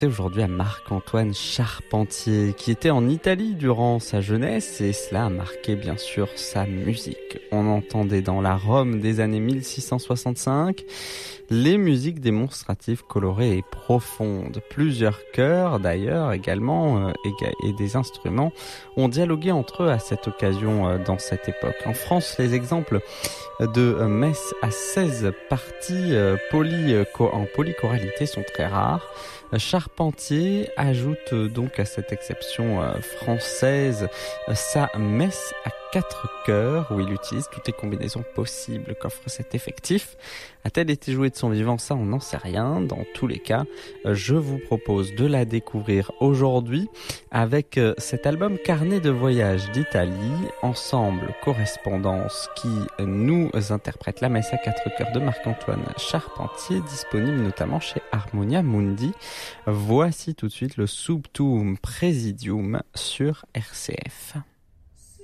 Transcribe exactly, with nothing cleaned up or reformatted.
Aujourd'hui à Marc-Antoine Charpentier, qui était en Italie durant sa jeunesse, et cela a marqué bien sûr sa musique. On entendait dans la Rome des années mille six cent soixante-cinq les musiques démonstratives colorées et profondes. Plusieurs chœurs d'ailleurs également euh, et des instruments ont dialogué entre eux à cette occasion euh, dans cette époque. En France, les exemples de euh, messes à seize parties euh, poly, euh, en polychoralité sont très rares. Charpentier ajoute donc à cette exception euh, française euh, sa messe à quatre chœurs où il utilise toutes les combinaisons possibles qu'offre cet effectif. A-t-elle été jouée de son vivant? Ça, on n'en sait rien. Dans tous les cas, euh, je vous propose de la découvrir aujourd'hui avec euh, cet album Carnet de voyage d'Italie, ensemble correspondance qui euh, nous interprète la messe à quatre chœurs de Marc-Antoine Charpentier, disponible notamment chez Harmonia Mundi. Voici tout de suite le Subtuum Praesidium sur R C F.